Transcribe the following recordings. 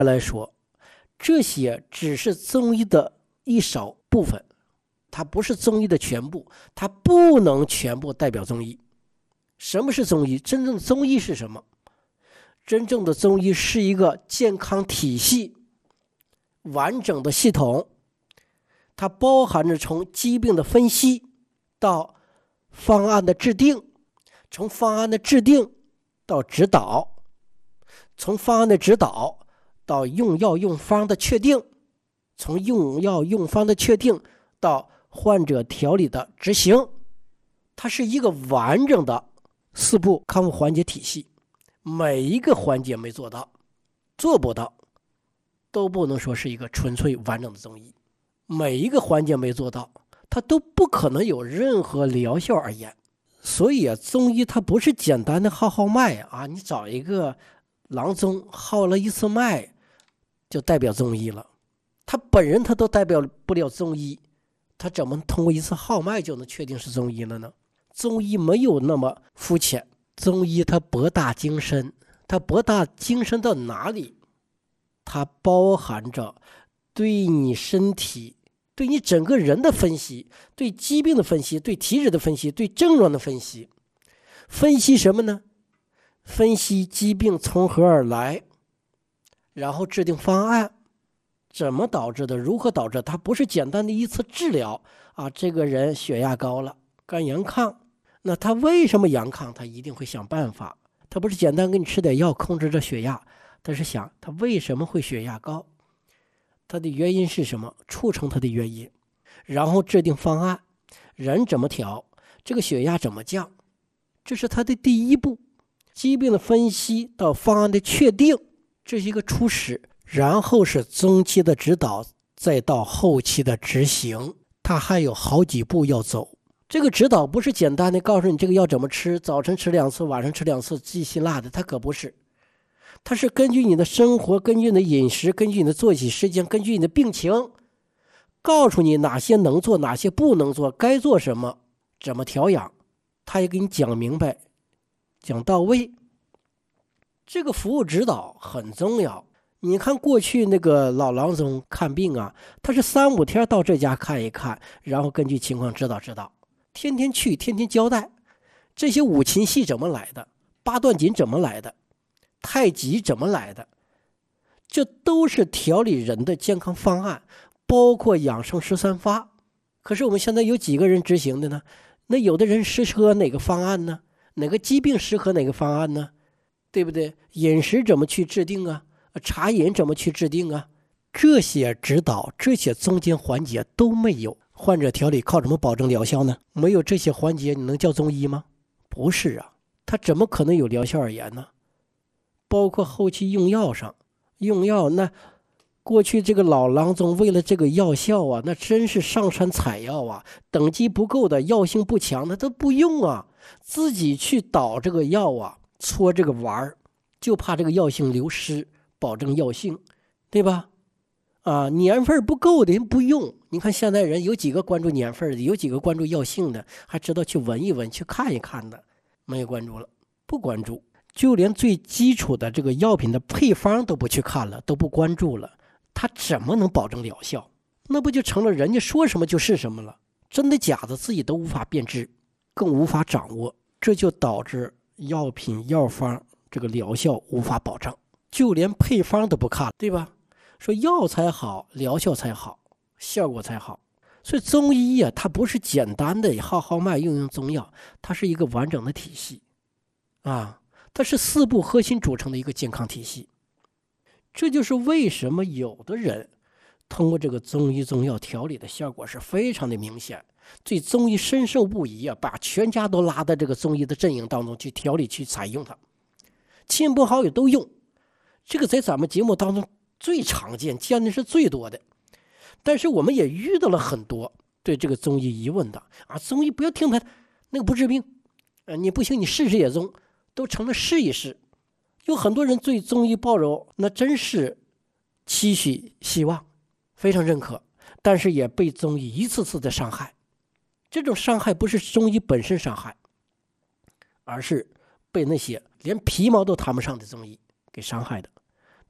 来说，这些只是中医的一少部分，它不是中医的全部，它不能全部代表中医。什么是中医？真正的中医是什么？真正的中医是一个健康体系，完整的系统，它包含着从疾病的分析到方案的制定，从方案的制定到指导，从方案的指导到用药用方的确定，从用药用方的确定到患者调理的执行，它是一个完整的4步康复环节体系。每一个环节没做到，做不到，都不能说是一个纯粹完整的中医。每一个环节没做到，它都不可能有任何疗效而言。所以中医它不是简单的号脉啊，你找一个郎中号了一次脉就代表中医了，他本人他都代表不了中医，他怎么通过一次号脉就能确定是中医了呢？中医没有那么肤浅，中医它博大精深，它博大精深到哪里？它包含着对你身体、对你整个人的分析，对疾病的分析，对体质的分析，对症状的分析。分析什么呢？分析疾病从何而来，然后制定方案，怎么导致的，如何导致。它不是简单的一次治疗啊，这个人血压高了，肝阳亢，那他为什么阳亢？他一定会想办法。他不是简单给你吃点药控制着血压，他是想他为什么会血压高，他的原因是什么，促成他的原因，然后制定方案，人怎么调，这个血压怎么降，这是他的第一步。疾病的分析到方案的确定，这是一个初始，然后是中期的指导，再到后期的执行，它还有好几步要走。这个指导不是简单的告诉你这个药怎么吃，早晨吃2次，晚上吃2次，忌辛辣的，它可不是。它是根据你的生活，根据你的饮食，根据你的作息时间，根据你的病情，告诉你哪些能做，哪些不能做，该做什么，怎么调养，他也给你讲明白，讲到位。这个服务指导很重要。你看过去那个老郎中看病啊，他是3、5天到这家看一看，然后根据情况指导，天天去，天天交代这些五禽戏怎么来的，八段锦怎么来的，太极怎么来的，这都是调理人的健康方案，包括养生13法。可是我们现在有几个人执行的呢？那有的人适合哪个方案呢？哪个疾病适合哪个方案呢？对不对？饮食怎么去制定啊？茶饮怎么去制定啊？这些指导，这些中间环节都没有，患者调理靠什么保证疗效呢？没有这些环节，你能叫中医吗？不是啊，它怎么可能有疗效而言呢？包括后期用药上，用药那过去这个老郎中为了这个药效啊，那真是上山采药啊，等级不够的，药性不强的都不用啊，自己去捣这个药啊，搓这个丸儿，就怕这个药性流失，保证药性，对吧？啊，年份不够的人不用。你看现在人有几个关注年份的，有几个关注药性的，还知道去闻一闻，去看一看的，没有关注了，不关注，就连最基础的这个药品的配方都不去看了，都不关注了，他怎么能保证疗效？那不就成了人家说什么就是什么了？真的假的自己都无法辨知，更无法掌握，这就导致药品药方这个疗效无法保障，就连配方都不看，对吧？说药才好，疗效才好，效果才好。所以中医啊，它不是简单的号脉用中药，它是一个完整的体系啊，它是4步核心组成的一个健康体系。这就是为什么有的人通过这个中医中药调理的效果是非常的明显，对中医深受不疑啊，把全家都拉到这个中医的阵营当中去调理，去采用它，亲朋好友都用。这个在咱们节目当中最常见，见的是最多的。但是我们也遇到了很多对这个中医疑问的啊，中医不要听他那个不治病，你不行你试试也中，都成了试一试。有很多人对中医抱有那真是期许希望，非常认可，但是也被中医一次次的伤害。这种伤害不是中医本身伤害，而是被那些连皮毛都谈不上的中医给伤害的。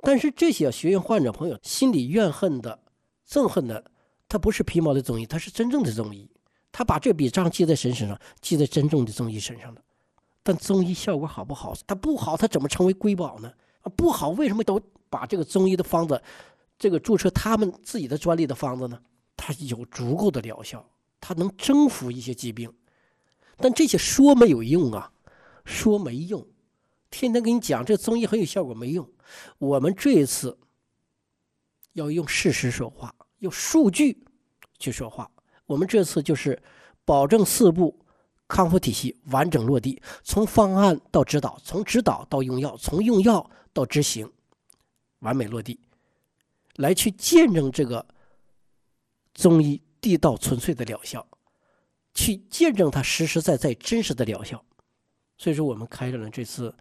但是这些学员患者朋友心里怨恨的、憎恨的，他不是皮毛的中医，他是真正的中医，他把这笔账记在神身上，记在真正的中医身上的。但中医效果好不好？他不好，他怎么成为瑰宝呢？不好，为什么都把这个中医的方子这个注册他们自己的专利的方子呢？它有足够的疗效，它能征服一些疾病。但这些说没有用啊，说没用，天天跟你讲这中医很有效果没用。我们这一次要用事实说话，用数据去说话。我们这次就是保证4步康复体系完整落地，从方案到指导，从指导到用药，从用药到执行，完美落地，来去见证这个中医地道纯粹的疗效，去见证它实实在在真实的疗效。所以说我们开展了这次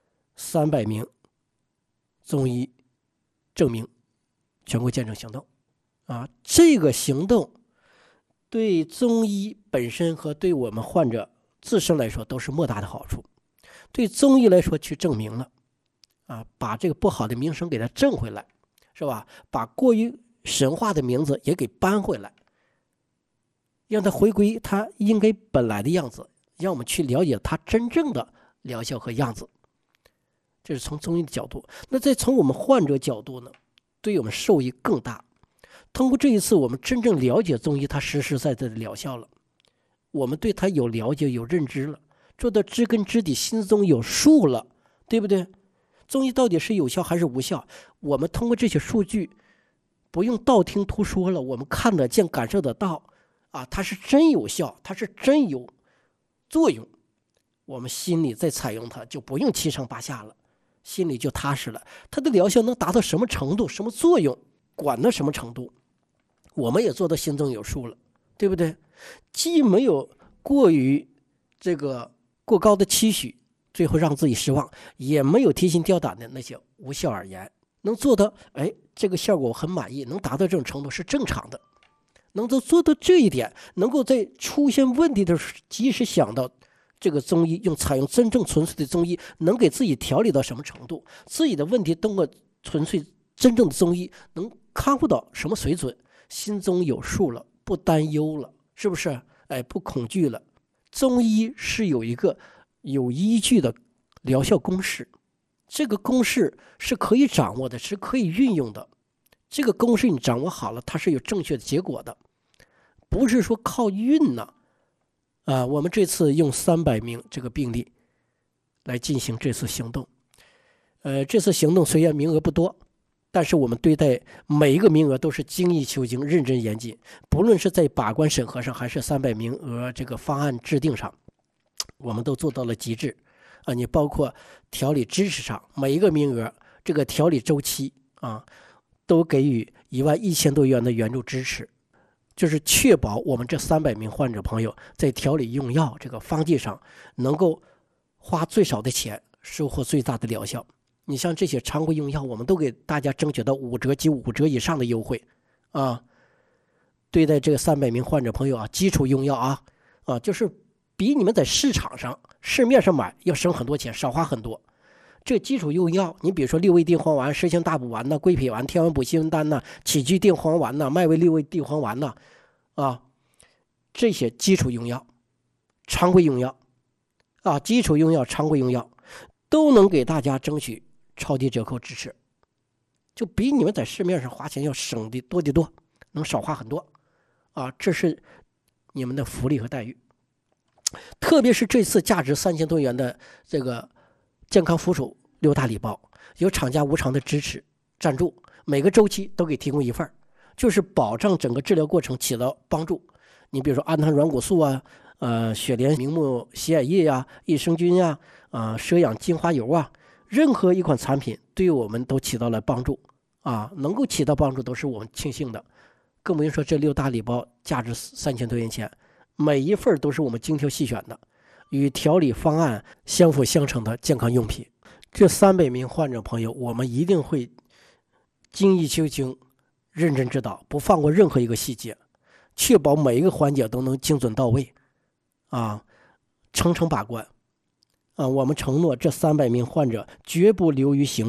300名中医证明全国见证行动这个行动对中医本身和对我们患者自身来说都是莫大的好处。对中医来说去证明了把这个不好的名声给它挣回来，是吧？把过于神话的名字也给搬回来，让它回归它应该本来的样子，让我们去了解它真正的疗效和样子。这是从中医的角度。那再从我们患者角度呢，对我们受益更大。通过这一次我们真正了解中医它实实在在的疗效了，我们对它有了解有认知了，做到知根知底，心中有数了，对不对？中医到底是有效还是无效，我们通过这些数据不用道听途说了，我们看得见感受得到它是真有效，它是真有作用，我们心里再采用它就不用七上八下了，心里就踏实了。它的疗效能达到什么程度，什么作用，管到什么程度，我们也做到心中有数了，对不对？既没有过于这个过高的期许，最后让自己失望，也没有提心吊胆的那些无效而言，能做到这个效果我很满意，能达到这种程度是正常的。能够做到这一点，能够在出现问题的时候及时想到这个中医，采用真正纯粹的中医能给自己调理到什么程度，自己的问题通过纯粹真正的中医能康复到什么水准，心中有数了，不担忧了，是不是？不恐惧了。中医是有一个有依据的疗效公式，这个公式是可以掌握的，是可以运用的。这个公式你掌握好了，它是有正确的结果的，不是说靠运呢。我们这次用300名这个病例来进行这次行动。这次行动虽然名额不多，但是我们对待每一个名额都是精益求精，认真严谨，不论是在把关审核上，还是300名额这个方案制定上，我们都做到了极致。你包括调理知识上，每一个名额这个调理周期都给予11000多元的援助支持，就是确保我们这300名患者朋友在调理用药这个方剂上能够花最少的钱，收获最大的疗效。你像这些常规用药，我们都给大家争取到5折及5折以上的优惠对待这个300名患者朋友基础用药就是比你们在市面上买要省很多钱，少花很多。这基础用药，你比如说六味地黄丸、十香大补丸桂脾丸、天丸补气温丹杞菊地黄丸麦味六味地黄丸这些基础用药、常规用药基础用药、常规用药都能给大家争取超低折扣支持，就比你们在市面上花钱要省的多得多，能少花很多这是你们的福利和待遇。特别是这次价值3000多元的这个健康扶手6大礼包，有厂家无偿的支持赞助，每个周期都给提供一份，就是保障整个治疗过程起到帮助。你比如说氨糖软骨素雪莲明目洗眼液益生菌蛇养精华油任何一款产品对我们都起到了帮助能够起到帮助都是我们庆幸的。更不用说这6大礼包价值3000多元钱，每一份都是我们精挑细选的，与调理方案相辅相成的健康用品。这300名患者朋友，我们一定会精益求精，认真指导，不放过任何一个细节，确保每一个环节都能精准到位层层把关我们承诺这300名患者绝不流于形式，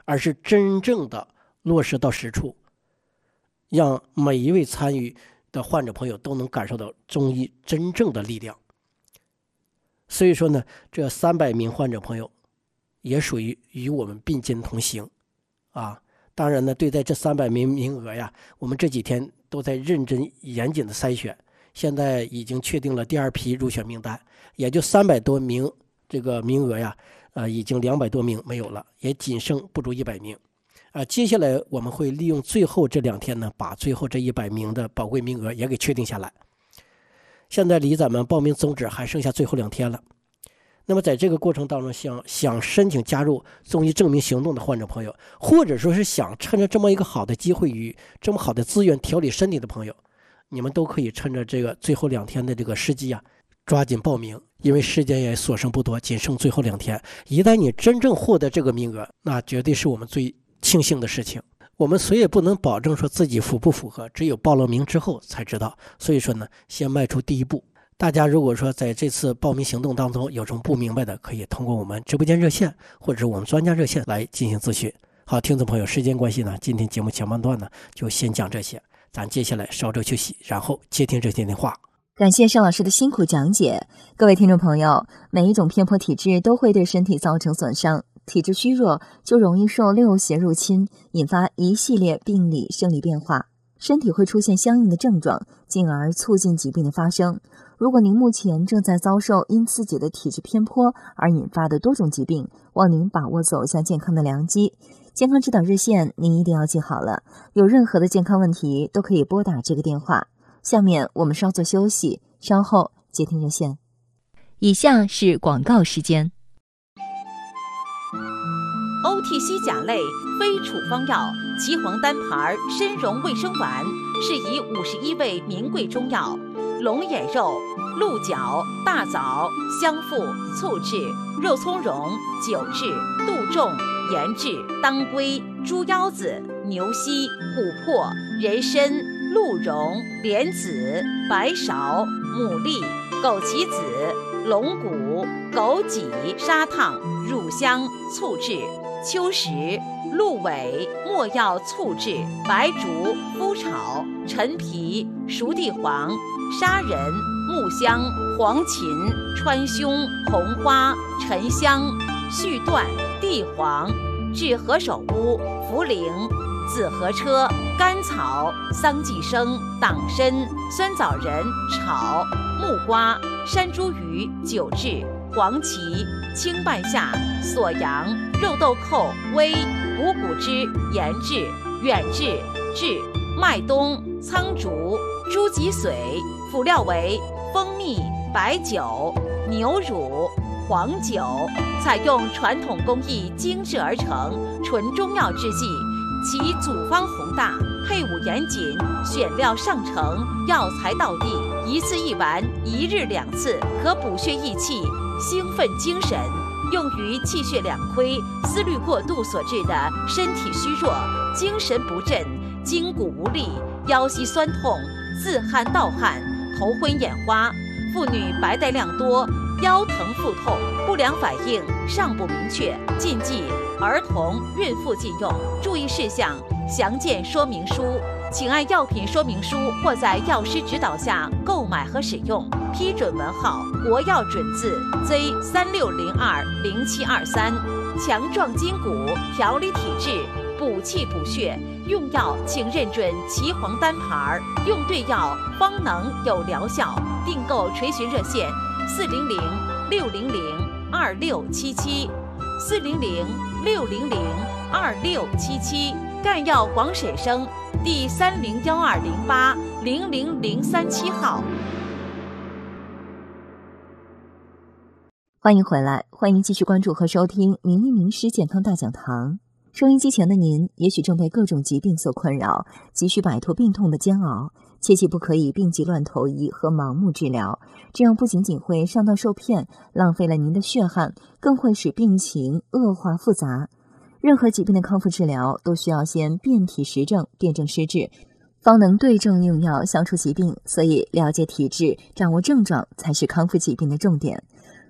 而是真正的落实到实处，让每一位参与的患者朋友都能感受到中医真正的力量。所以说呢，这300名患者朋友也属于与我们并肩同行啊。当然呢，对待这300名名额呀，我们这几天都在认真严谨的筛选，现在已经确定了第2批入选名单，也就300多名这个名额呀，已经200多名没有了，也仅剩不足100名。接下来我们会利用最后这2天呢，把最后这100名的宝贵名额也给确定下来。现在离咱们报名终止还剩下最后2天了。那么在这个过程当中，想申请加入中医证明行动的患者朋友，或者说是想趁着这么一个好的机会与这么好的资源调理身体的朋友，你们都可以趁着这个最后2天的这个时机抓紧报名，因为时间也所剩不多，仅剩最后2天。一旦你真正获得这个名额，那绝对是我们最庆幸的事情。我们谁也不能保证说自己符不符合，只有报了名之后才知道。所以说呢，先迈出第一步。大家如果说在这次报名行动当中有什么不明白的，可以通过我们直播间热线或者是我们专家热线来进行咨询。好，听众朋友，时间关系呢，今天节目前半段呢就先讲这些，咱接下来稍作休息，然后接听热线电话。 感谢盛老师的辛苦讲解。各位听众朋友，每一种偏颇体质都会对身体造成损伤，体质虚弱就容易受六邪入侵，引发一系列病理生理变化，身体会出现相应的症状，进而促进疾病的发生。如果您目前正在遭受因自己的体质偏颇而引发的多种疾病，望您把握走向健康的良机。健康指导热线您一定要记好了，有任何的健康问题都可以拨打这个电话。下面我们稍作休息，稍后接听热线。以下是广告时间。 OTC 甲类非处方药岐黄单牌参茸卫生丸是以51味名贵中药龙眼肉、鹿角、大枣、香附、醋制、肉苁蓉、酒制、杜仲、盐制、当归、猪腰子、牛膝、琥珀、人参、鹿茸、莲子、白芍、牡蛎、枸杞子、龙骨、枸杞、砂糖、乳香、醋制、秋实、鹿尾、没药醋制、白术、麸炒、陈皮、熟地黄、砂仁、木香、黄芩、川芎、红花、沉香、续断、地黄、治何首乌、茯苓、紫河车、甘草、桑寄生、党参、酸枣仁炒、木瓜、山茱萸酒制、黄芪、青半夏、锁阳、肉豆蔻、微、补骨脂、盐制、远志、制、麦冬、苍竹、猪脊髓，辅料为蜂蜜、白酒、牛乳、黄酒，采用传统工艺精制而成，纯中药制剂，其组方宏大，配伍严谨，选料上乘，药材到地，一次一丸，1日2次，可补血益气，兴奋精神，用于气血两亏、思虑过度所致的身体虚弱、精神不振、筋骨无力、腰膝酸痛、自汗盗汗、头昏眼花，妇女白带量多、腰疼腹痛、不良反应尚不明确，禁忌儿童、孕妇禁用。注意事项详见说明书，请按药品说明书或在药师指导下购买和使用。批准文号国药准字 Z36020723，强壮筋骨，调理体质，补气补血。用药请认准岐黄单牌，用对药方能有疗效。订购垂询热线400-600-2677，400-600-2677。赣药广审生第301208-00037号。 欢迎回来，欢迎继续关注和收听名医名师健康大讲堂。收音机前的您，也许正被各种疾病所困扰，急需摆脱病痛的煎熬，切记不可以病急乱投医和盲目治疗，这样不仅仅会上当受骗，浪费了您的血汗，更会使病情恶化复杂。任何疾病的康复治疗都需要先辨体实证，辨证施治，方能对症用药消除疾病，所以了解体质，掌握症状才是康复疾病的重点。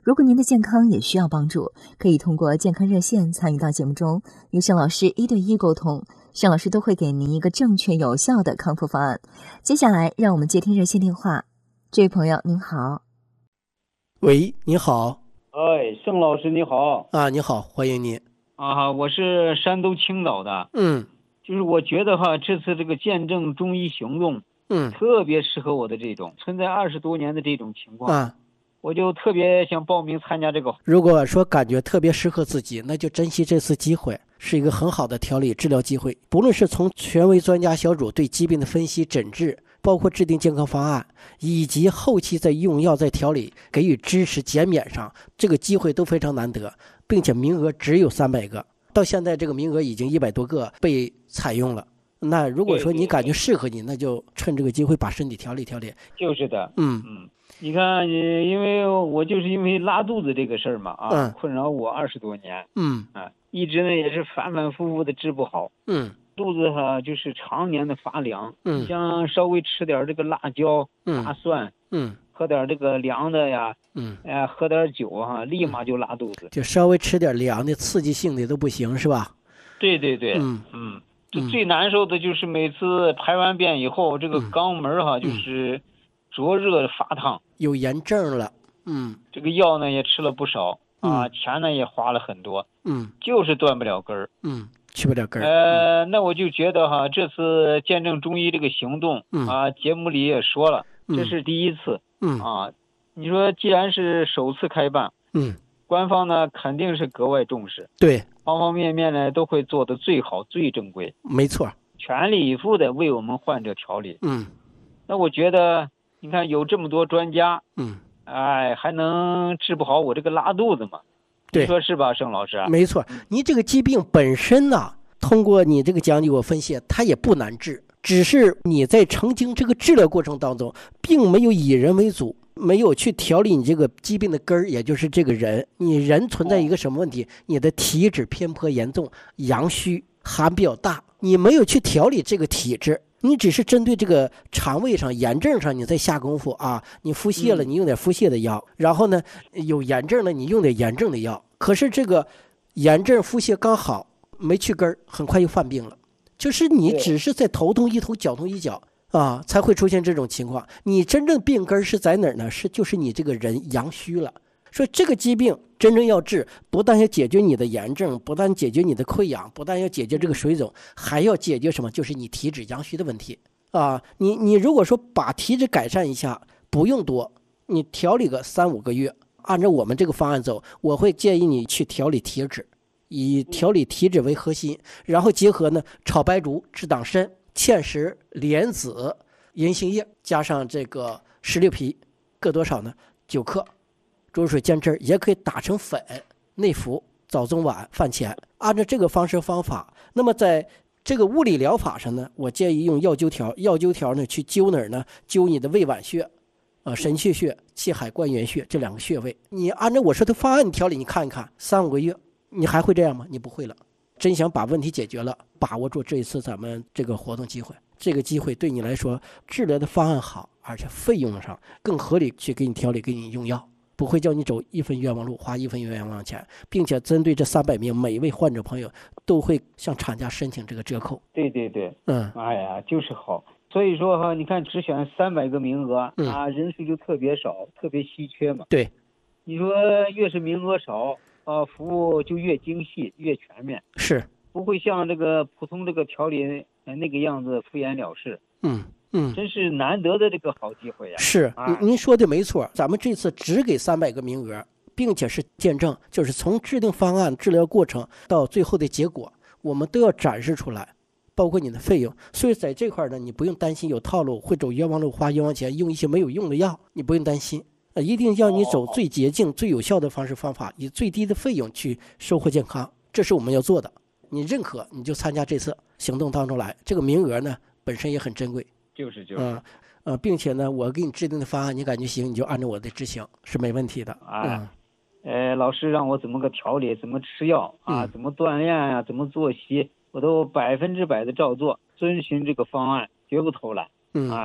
如果您的健康也需要帮助，可以通过健康热线参与到节目中，与盛老师1对1沟通，盛老师都会给您一个正确有效的康复方案。接下来让我们接听热线电话。这位朋友您好。 喂，你好。 盛老师你好。 你好，欢迎您。 我是山东青岛的。就是我觉得这次这个见证中医行动，特别适合我的这种存在20多年的这种情况。我就特别想报名参加这个。 如果说感觉特别适合自己，那就珍惜这次机会，是一个很好的调理治疗机会。不论是从权威专家小组对疾病的分析诊治，包括制定健康方案，以及后期在用药在调理给予支持减免上，这个机会都非常难得，并且名额只有300个，到现在这个名额已经100多个被采用了。那如果说你感觉适合你，那就趁这个机会把身体调理调理。 就是的。你看，因为我就是因为拉肚子这个事儿嘛，困扰我20多年，一直呢也是反反复复的治不好，肚子就是常年的发凉，像稍微吃点这个辣椒、大蒜，喝点这个凉的呀，喝点酒立马就拉肚子， 就稍微吃点凉的、刺激性的都不行，是吧？ 对，这最难受的就是每次排完便以后，这个肛门就是灼热发烫， 有炎症了。 这个药呢也吃了不少钱呢也花了很多，就是断不了根儿， 去不了根儿。 那我就觉得这次见证中医这个行动节目里也说了，这是第一次，你说既然是首次开办，官方呢肯定是格外重视， 对， 方方面面呢都会做得最好最正规， 没错， 全力以赴的为我们患者调理。那我觉得你看有这么多专家，还能治不好我这个拉肚子吗？ 对， 你说是吧，盛老师？ 没错，你这个疾病本身呢，通过你这个讲解我分析，它也不难治，只是你在曾经这个治疗过程当中，并没有以人为主，没有去调理你这个疾病的根儿，也就是这个人。你人存在一个什么问题？你的体质偏颇严重，阳虚寒比较大，你没有去调理这个体质。你只是针对这个肠胃上炎症上你再下功夫你腹泻了你用点腹泻的药，然后呢有炎症了你用点炎症的药，可是这个炎症腹泻刚好没去根儿，很快又犯病了。就是你只是在头痛一头脚痛一脚才会出现这种情况。你真正病根是在哪儿呢？就是你这个人阳虚了。说这个疾病真正要治，不但要解决你的炎症，不但解决你的溃疡，不但要解决这个水肿，还要解决什么？就是你体质阳虚的问题你如果说把体质改善一下，不用多，你调理个3-5个月，按照我们这个方案走，我会建议你去调理体质，以调理体质为核心，然后结合呢炒白术、治党参、芡实、莲子、银杏叶，加上这个石榴皮，各多少呢？9克。煮水煎汁也可以打成粉内服，早中晚饭前，按照这个方式方法。那么在这个物理疗法上呢，我建议用药灸条，药灸条呢去灸哪儿呢？灸你的胃脘穴神阙穴、气海关元穴这2个穴位。你按照我说的方案调理，你看一看3-5个月你还会这样吗？你不会了。真想把问题解决了，把握住这一次咱们这个活动机会，这个机会对你来说治疗的方案好，而且费用上更合理，去给你调理给你用药，不会叫你走一分冤枉路，花1分冤枉钱，并且针对这300名每一位患者朋友都会向厂家申请这个折扣。 对，哎呀就是好。所以说你看只选300个名额人数就特别少，特别稀缺嘛。 对， 你说越是名额少服务就越精细越全面， 是不会像这个普通这个调理那个样子敷衍了事。真是难得的这个好机会呀！ 是，您说的没错，咱们这次只给300个名额，并且是见证，就是从制定方案、治疗过程到最后的结果，我们都要展示出来，包括你的费用。所以在这块呢，你不用担心有套路，会走冤枉路，花冤枉钱，用一些没有用的药，你不用担心。一定要你走最捷径、最有效的方式方法，以最低的费用去收获健康，这是我们要做的。你认可，你就参加这次行动当中来。这个名额呢，本身也很珍贵。并且呢，我给你制定的方案，你感觉行，你就按照我的执行，是没问题的。 老师让我怎么个调理，怎么吃药怎么锻炼怎么作息，我都100%的照做，遵循这个方案，绝不偷懒。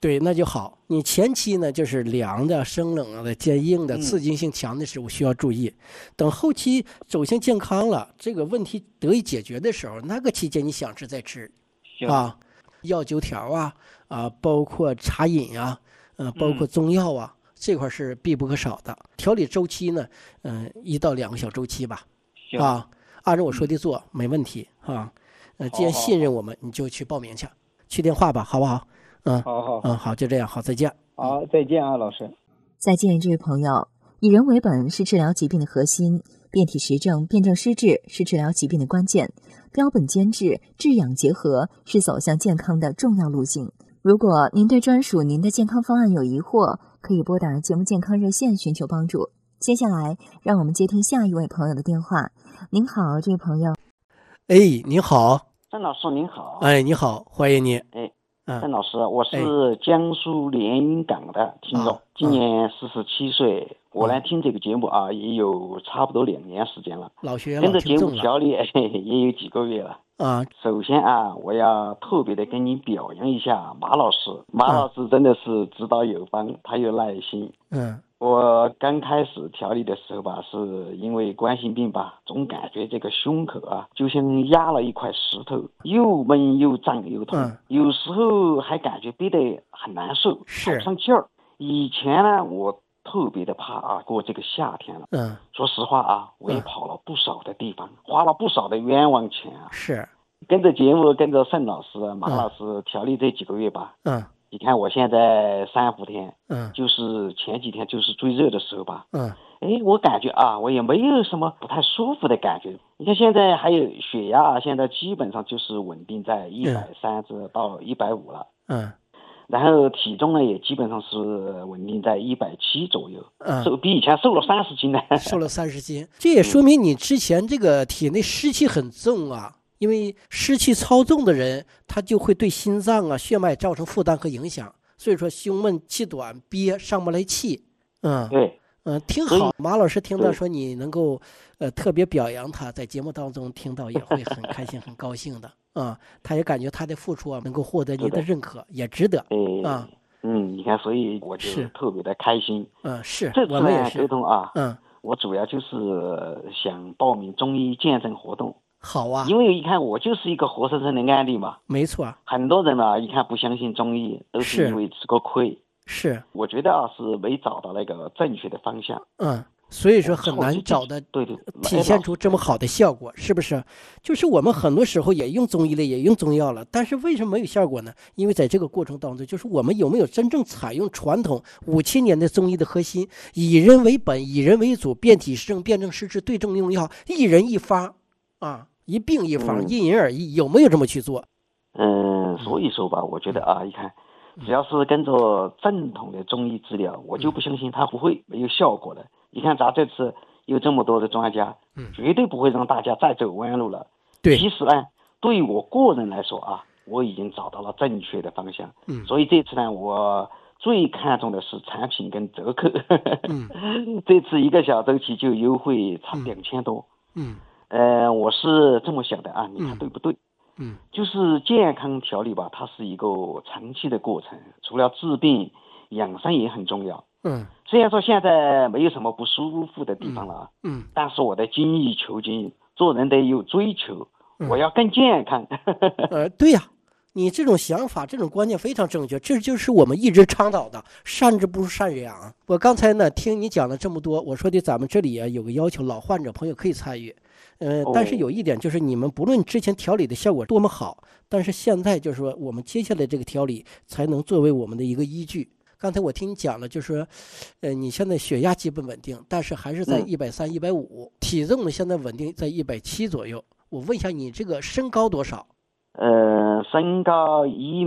对，那就好。你前期呢，就是凉的、生冷的、坚硬的、刺激性强的食物需要注意。等后期走向健康了，这个问题得以解决的时候，那个期间你想吃再吃，啊，药酒条包括茶饮包括中药这块是必不可少的。调理周期呢，1到2个小周期吧，按照我说的做，没问题既然信任我们，你就去报名去电话吧，好不好？好，就这样，好，再见。 好，再见啊，老师。 再见，这位朋友。以人为本是治疗疾病的核心，辩体实证、辩证施治是治疗疾病的关键，标本兼治、治养结合是走向健康的重要路径。如果您对专属您的健康方案有疑惑，可以拨打节目健康热线寻求帮助。接下来，让我们接听下一位朋友的电话。您好，这位朋友。 您好。 郑老师您好。 你好，欢迎你。 郑老师，我是江苏连云港的听众，今年47岁。我来听这个节目也有差不多2年时间了， 老学跟着节目调理也有几个月了。首先我要特别的跟您表扬一下马老师，马老师真的是指导有方，他有耐心。我刚开始调理的时候是因为冠心病总感觉这个胸口就像压了一块石头，又闷又胀又痛，有时候还感觉憋得很难受，喘不上气儿。以前呢，我特别的怕过这个夏天了。说实话我也跑了不少的地方，花了不少的冤枉钱是跟着节目，跟着盛老师、马老师调理这几个月你看我现在3伏天，就是前几天就是最热的时候我感觉我也没有什么不太舒服的感觉。你看现在还有血压现在基本上就是稳定在130到150了。然后体重呢也基本上是稳定在170左右，比以前瘦了30斤呢。 瘦了30斤，这也说明你之前这个体内湿气很重因为湿气超重的人，他就会对心脏血脉造成负担和影响，所以说胸闷气短憋上不来气。 对， 挺好。马老师听到说你能够特别表扬他，在节目当中听到也会很开心很高兴的他也感觉他的付出能够获得您的认可，也值得你看，所以我就特别的开心。 是这次我们也是沟通我主要就是想报名中医见证活动。 好因为一看我就是一个活生生的案例嘛。 没错， 很多人一看不相信中医，都是因为吃过亏。 是我觉得是没找到那个正确的方向。 所以说很难找的体现出这么好的效果，是不是？就是我们很多时候也用中医了，也用中药了，但是为什么没有效果呢？因为在这个过程当中，就是我们有没有真正采用传统5000年的中医的核心，以人为本，以人为主，辩体施证，辩证施治，对症用药，一人一方一病一方，因人而异，有没有这么去做？ 所以说我觉得一看只要是跟着正统的中医治疗，我就不相信它不会没有效果的。你看咱这次有这么多的专家，绝对不会让大家再走弯路了。 对， 其实呢，对于我个人来说我已经找到了正确的方向。所以这次呢，我最看重的是产品跟折扣。这次1个小周期就优惠差2000多。我是这么想的你看对不对？就是健康调理它是一个长期的过程，除了治病，养生也很重要。虽然说现在没有什么不舒服的地方了但是我的精益求精，做人得有追求，我要更健康。 对呀，你这种想法这种观念非常正确，这就是我们一直倡导的，善治不如善养。我刚才呢听你讲了这么多，我说的咱们这里有个要求，老患者朋友可以参与。但是有一点就是你们不论之前调理的效果多么好，但是现在就是说我们接下来这个调理才能作为我们的一个依据。刚才我听你讲了，就是说你现在血压基本稳定，但是还是在130、150，体重呢现在稳定在170左右。我问一下你这个身高多少？ 身高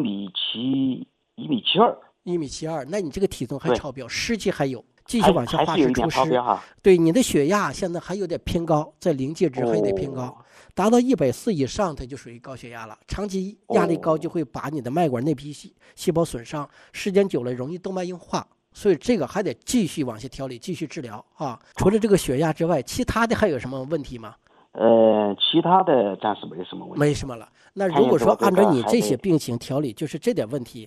1.72米 ，1.72米，那你这个体重还超标，湿气还有，继续往下化湿除湿。对，你的血压现在还有点偏高，在临界值还有点偏高，达到140以上，它就属于高血压了。长期压力高就会把你的脉管内皮细胞损伤，时间久了容易动脉硬化，所以这个还得继续往下调理，继续治疗除了这个血压之外，其他的还有什么问题吗？ 其他的暂时没什么问题， 没什么了。那如果说按照你这些病情调理，就是这点问题，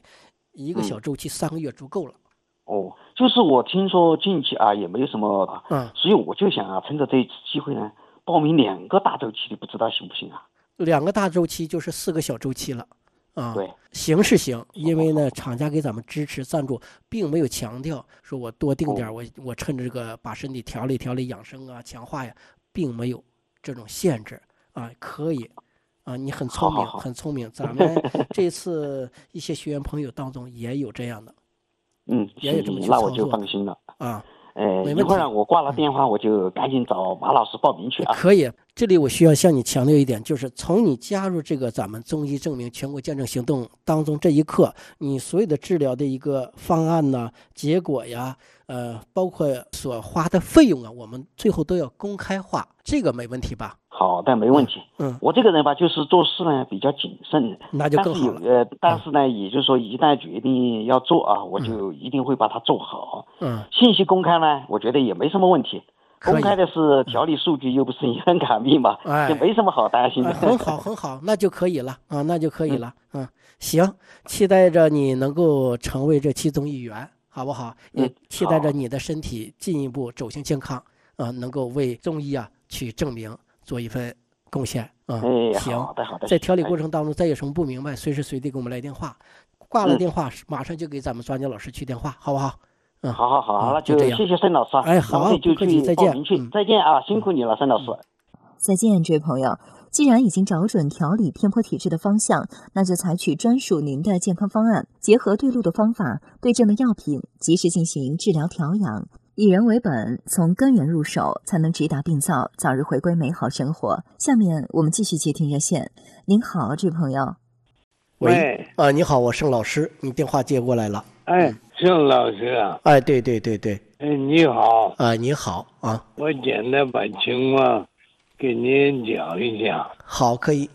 1个小周期3个月足够了。 就是我听说近期也没有什么所以我就想趁着这一次机会呢，报名2个大周期的，不知道行不行啊 ？2个大周期就是4个小周期了。 对， 行是行，因为呢，厂家给咱们支持赞助，并没有强调说我多定点，我趁着这个把身体调理调理、养生强化呀，并没有这种限制可以你很聪明，很聪明。咱们这次一些学员朋友当中也有这样的，也有这么去操作， 那我就放心了一会儿我挂了电话，我就赶紧找马老师报名去可以，这里我需要向你强调一点，就是从你加入这个咱们中医证明全国见证行动当中这一刻，你所有的治疗的一个方案呢、结果呀，包括所花的费用我们最后都要公开化，这个没问题吧？ 好的，没问题。我这个人吧，就是做事呢比较谨慎， 那就更好了。 但是呢，也就是说，一旦决定要做我就一定会把它做好。信息公开呢，我觉得也没什么问题。公开的是调理数据，又不是银行卡密码，就没什么好担心的。 很好，很好，那就可以了那就可以了。行，期待着你能够成为这其中一员，好不好？也期待着你的身体进一步走向健康能够为中医去证明。做一份贡献行， 好的。 在调理过程当中，再有什么不明白，随时随地给我们来电话。挂了电话，马上就给咱们专家老师去电话，好不好？ 好，那就这样。 谢谢申老师。 好， 就去再见。 再见辛苦你了，申老师。 再见，这位朋友。既然已经找准调理偏颇体质的方向，那就采取专属您的健康方案，结合对路的方法、对症的药品，及时进行治疗调养。以人为本，从根源入手，才能直达病灶，早日回归美好生活。下面我们继续接听热线。您好，这位朋友。 喂，你好，我盛老师，你电话接过来了。 盛老师对。 你好。 你好我简单把情况给您讲一讲。 好，可以。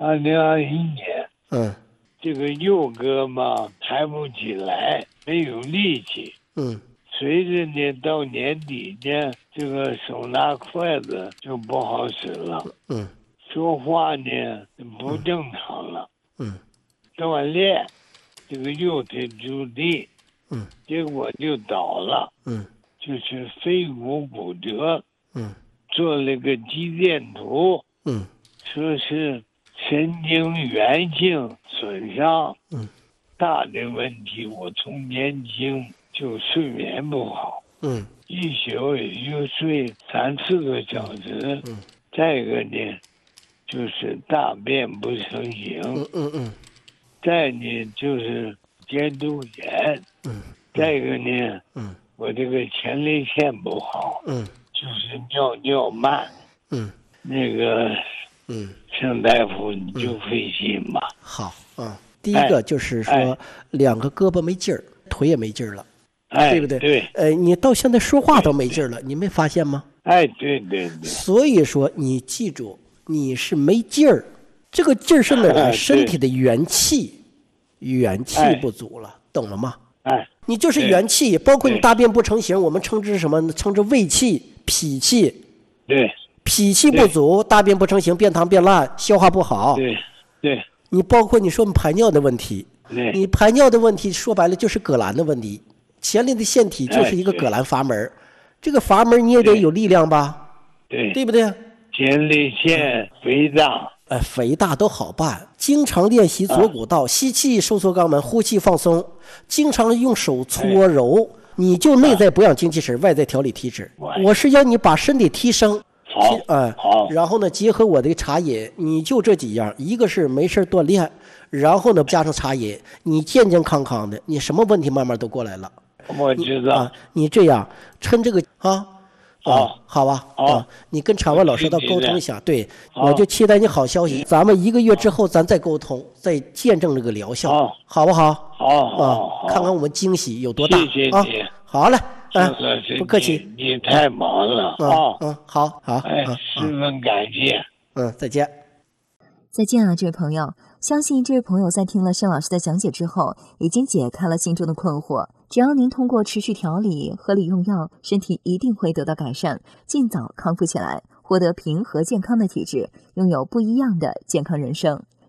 2021年，这个右胳嘛抬不起来，没有力气。随着呢，到年底呢，这个手拿筷子就不好使了。说话呢不正常了。锻炼，这个右腿着地。结果就倒了。就是腓骨骨折。做了个肌电图。说是神经源性损伤。大的问题，我从年轻就睡眠不好。一宿也就睡3-4个小时。再一个呢，就是大便不成形。再呢就是肩周炎。再一个呢，我这个前列腺不好。就是尿慢。那个盛大夫你就费心吧。 好第一个就是说2个胳膊没劲儿，腿也没劲儿了。对不对？ 对。 你到现在说话都没劲儿了，你没发现吗？ 对。 所以说你记住，你是没劲儿，这个劲儿是哪儿？身体的元气不足了，懂了吗？你就是元气，包括你大便不成形，我们称之什么？称之胃气、脾气。 对。 脾气不足，大便不成形，便溏便烂，消化不好。 对。 你包括你说排尿的问题，你排尿的问题说白了就是葛兰的问题。前列的腺体就是一个葛兰阀门，这个阀门你也得有力量吧？对不对？ 前列腺肥大， 肥大都好办，经常练习左骨道，吸气收缩肛门，呼气放松，经常用手搓揉，你就内在补养精气神，外在调理体质。我是要你把身体提升。 好， 然后呢，结合我的茶饮，你就这几样，一个是没事锻炼，然后呢加上茶饮，你健健康康的，你什么问题慢慢都过来了。 我知道。 你这样趁这个好吧你跟场外老师到沟通一下。对，我就期待你好消息，咱们1个月之后咱再沟通，再见证这个疗效，好不好？ 好， 看看我们惊喜有多大。 谢谢你。 好嘞。不客气。 你太忙了好。 十分感谢。 再见。 再见这位朋友。相信这位朋友在听了盛老师的讲解之后，已经解开了心中的困惑。只要您通过持续调理、合理用药，身体一定会得到改善，尽早康复起来，获得平和健康的体质，拥有不一样的健康人生。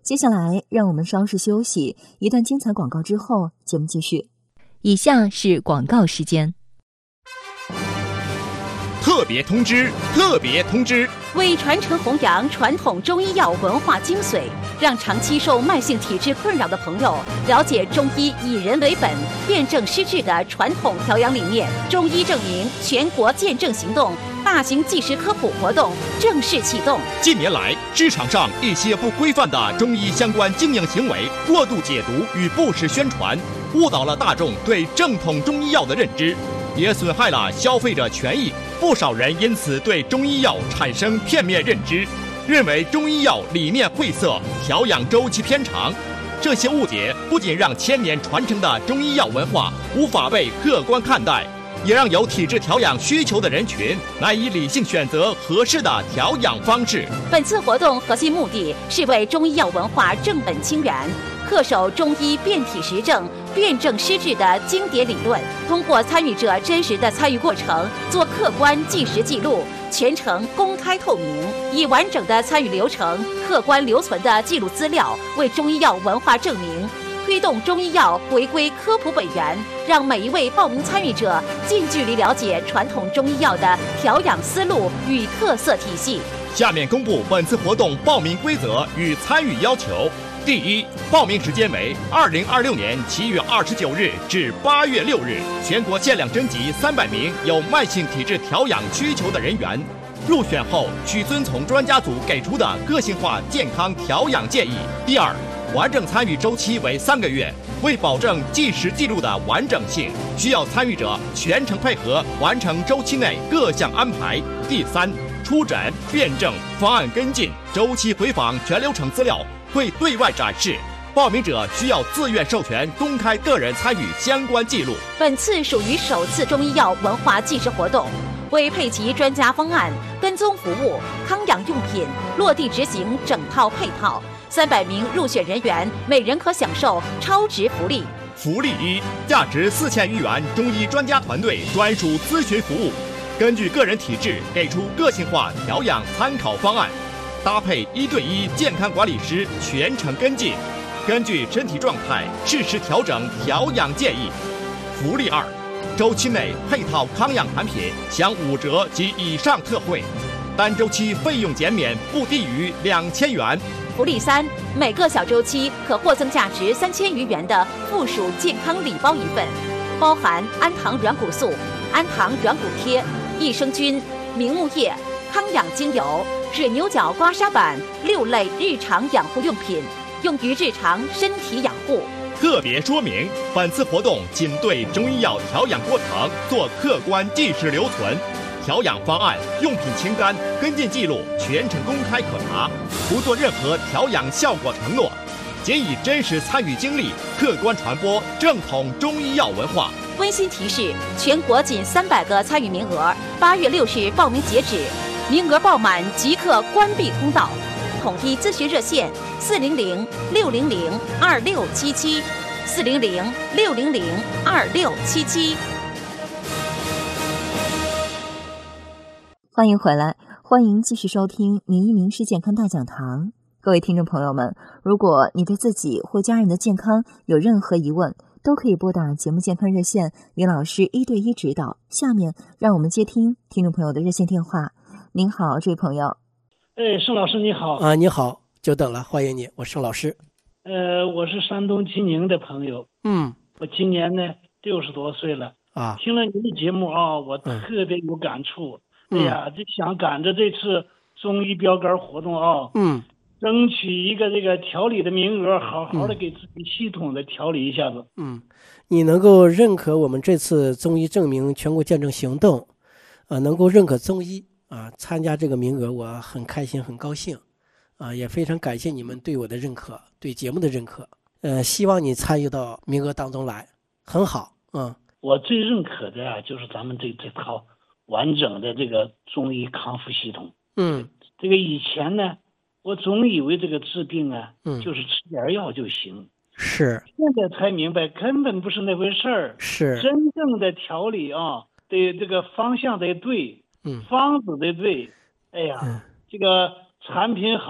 接下来让我们稍事休息，一段精彩广告之后，节目继续。以下是广告时间。 特别通知！特别通知！ 为传承弘扬传统中医药文化精髓，让长期受慢性体质困扰的朋友了解中医以人为本、辨证施治的传统调养理念。中医证明全国见证行动大型纪实科普活动正式启动。 近年来，市场上一些不规范的中医相关经营行为、过度解读与不实宣传，误导了大众对正统中医药的认知，也损害了消费者权益。不少人因此对中医药产生片面认知，认为中医药理念晦涩，调养周期偏长。这些误解不仅让千年传承的中医药文化无法被客观看待，也让有体质调养需求的人群难以理性选择合适的调养方式。 本次活动核心目的是为中医药文化正本清源，恪守中医辨体实证、辨证施治的经典理论，通过参与者真实的参与过程做客观纪实记录，全程公开透明，以完整的参与流程、客观留存的记录资料为中医药文化证明，推动中医药回归科普本源，让每一位报名参与者近距离了解传统中医药的调养思路与特色体系。 下面公布本次活动报名规则与参与要求。第一，报名时间为2026年7月29日至8月6日，全国限量征集300名有慢性体质调养需求的人员。入选后需遵从专家组给出的个性化健康调养建议。第二，完整参与周期为3个月，为保证纪实记录的完整性，需要参与者全程配合完成周期内各项安排。第三，出诊、辩证、方案跟进、周期回访全流程资料会对外展示，报名者需要自愿授权公开个人参与相关记录。 本次属于首次中医药文化纪实活动，为配齐专家方案、跟踪服务、康养用品落地执行整套配套，300名入选人员每人可享受超值福利。 福利一，价值4000余元中医专家团队专属咨询服务，根据个人体质给出个性化调养参考方案，搭配1对1健康管理师全程跟进，根据身体状态适时调整调养建议。福利二，周期内配套康养产品享5折及以上特惠，单周期费用减免不低于2000元。 福利三，每个小周期可获赠价值3000余元的附属健康礼包1份，包含氨糖软骨素、氨糖软骨贴、益生菌、明目液、康养精油、水牛角刮痧板6类日常养护用品，用于日常身体养护。 特别说明，本次活动仅对中医药调养过程做客观纪实留存，调养方案、用品清单、跟进记录全程公开可查，不做任何调养效果承诺，仅以真实参与经历客观传播正统中医药文化。 温馨提示：全国仅300个参与名额，8月6日报名截止，名额爆满即刻关闭通道。统一咨询热线400-600-2677 400-600-2677。 欢迎回来，欢迎继续收听名医名师健康大讲堂。各位听众朋友们，如果你对自己或家人的健康有任何疑问，都可以拨打节目健康热线，李老师1对1指导。下面让我们接听听众朋友的热线电话。您好，这位朋友。 盛老师你好啊，你好，久等了，欢迎你，我盛老师。 我是山东济宁的朋友，我今年呢60多岁了啊，听了您的节目啊，我特别有感触。哎呀，就想赶着这次中医标杆活动啊，争取一个这个调理的名额，好好的给自己系统的调理一下子。 你能够认可我们这次中医证明全国见证行动，能够认可中医啊，参加这个名额，我很开心，很高兴，也非常感谢你们对我的认可，对节目的认可。希望你参与到名额当中来，很好。 我最认可的啊，就是咱们这套完整的这个中医康复系统。这个以前呢，我总以为这个治病啊，就是吃点药就行。 是。 现在才明白，根本不是那回事儿。 是。 真正的调理啊，得这个方向得对。方子得对，哎呀，这个产品好，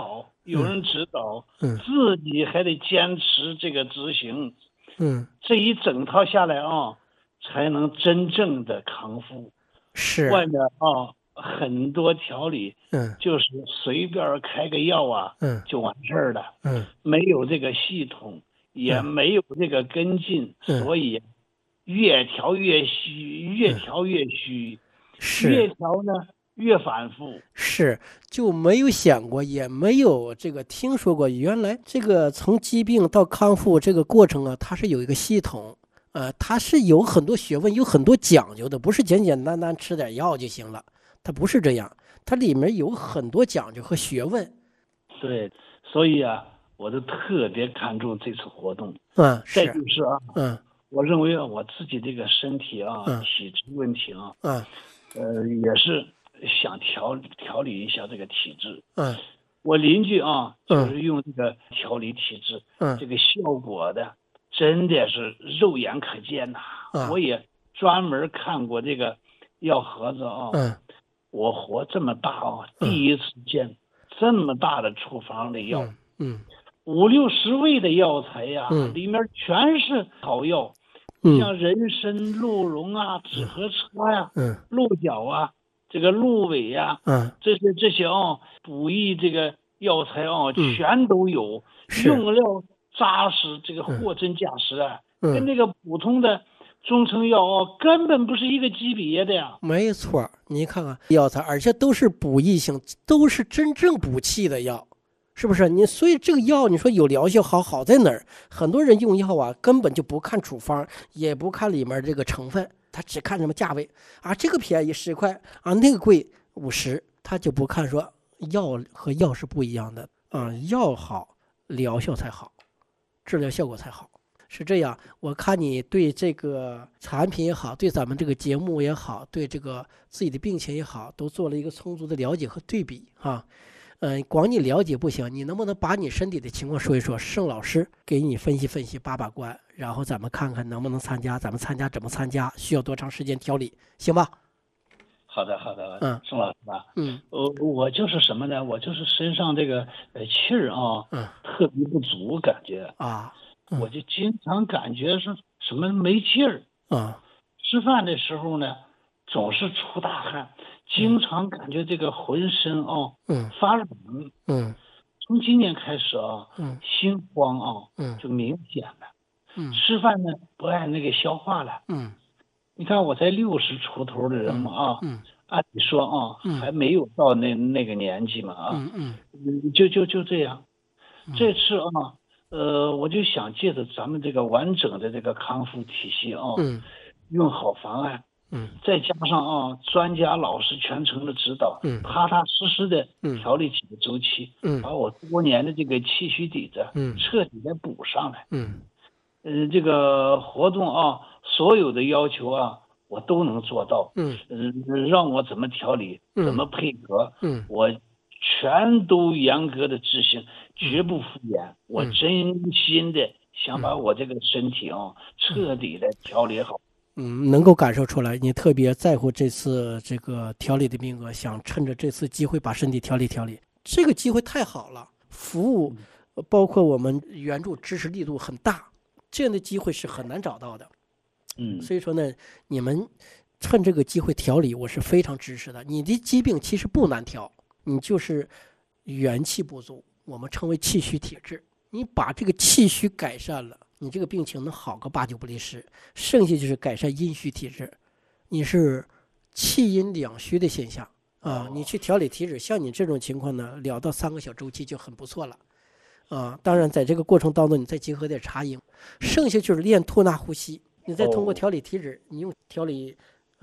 有人指导，自己还得坚持这个执行，这一整套下来啊，才能真正的康复。 是外面啊很多调理，就是随便开个药啊，就完事儿了，没有这个系统，也没有这个跟进，所以越调越虚，越调越虚，越调呢越反复， 是就没有想过，也没有这个听说过，原来这个从疾病到康复这个过程啊，它是有一个系统，它是有很多学问，有很多讲究的，不是简简单单吃点药就行了，它不是这样，它里面有很多讲究和学问。 对，所以啊，我就特别看重这次活动。 再就是啊，我认为我自己这个身体啊，体质问题啊，也是想调理一下这个体质。我邻居啊，就是用这个调理体质，这个效果的真的是肉眼可见呐。我也专门看过这个药盒子啊。我活这么大啊，第一次见这么大的处方的药。50-60味的药材呀，里面全是好药，像人参、鹿茸啊、止咳车呀、鹿角啊、这个鹿尾呀，这些补益这个药材全都有，用料扎实，这个货真价实啊，跟那个普通的中成药根本不是一个级别的呀。 没错，你看看药材，而且都是补益性，都是真正补气的药。是不是你？所以这个药你说有疗效好在哪儿？很多人用药啊，根本就不看处方，也不看里面这个成分，他只看什么价位啊，这个便宜10块啊，那个贵50，他就不看说药和药是不一样的啊，药好疗效才好，治疗效果才好，是这样。我看你对这个产品也好，对咱们这个节目也好，对这个自己的病情也好，都做了一个充足的了解和对比啊。光你了解不行，你能不能把你身体的情况说一说？盛老师给你分析分析，把关，然后咱们看看能不能参加，咱们参加怎么参加，需要多长时间调理，行吧？ 好的，盛老师吧，我就是什么呢？我就是身上这个气儿啊，特别不足，感觉啊，我就经常感觉是什么没气儿啊，吃饭的时候呢，总是出大汗。经常感觉这个浑身发冷，从今年开始心慌就明显了，吃饭呢不按那个消化了，你看我才60出头的人嘛按理说还没有到那个年纪嘛就这样，这次我就想借着咱们这个完整的这个康复体系用好方案。再加上专家老师全程的指导，踏踏实实的调理几个周期，把我多年的这个气虚底子彻底的补上来。这个活动所有的要求我都能做到。让我怎么调理，怎么配合，我全都严格的执行，绝不敷衍。我真心的想把我这个身体彻底的调理好。 能够感受出来，你特别在乎这次这个调理的名额，想趁着这次机会把身体调理，这个机会太好了。服务包括我们援助支持力度很大，这样的机会是很难找到的。所以说呢，你们趁这个机会调理，我是非常支持的。你的疾病其实不难调，你就是元气不足，我们称为气虚体质。你把这个气虚改善了，你这个病情能好个8-9不离10，剩下就是改善阴虚体质。你是气阴两虚的现象啊，你去调理体质，像你这种情况呢，2到3个小周期就很不错了啊。当然在这个过程当中，你再结合点茶饮，剩下就是练吐纳呼吸。你再通过调理体质，你用调理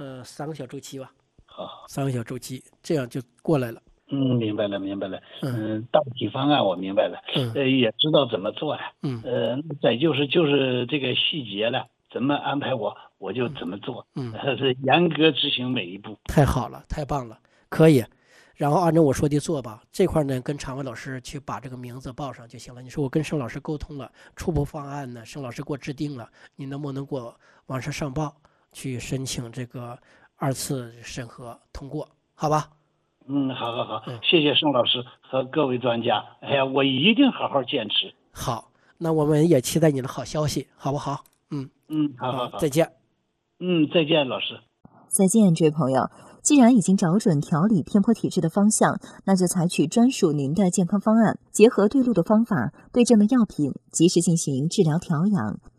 3个小周期吧，好，3个小周期，这样就过来了。 明白了。大体方案我明白了，也知道怎么做了。再就是这个细节了，怎么安排我就怎么做。是严格执行每一步。 太好了，太棒了，可以。然后按照我说的做吧，这块呢跟常伟老师去把这个名字报上就行了。你说我跟盛老师沟通了，初步方案呢，盛老师给我制定了，你能不能给我往上上报去申请这个2次审核通过？好吧？ 好，谢谢盛老师和各位专家。哎呀，我一定好好坚持。 好，那我们也期待你的好消息，好不好？ 好， 再见。 再见，老师。 再见，这位朋友。既然已经找准调理偏颇体质的方向，那就采取专属您的健康方案，结合对路的方法，对这门药品及时进行治疗调养，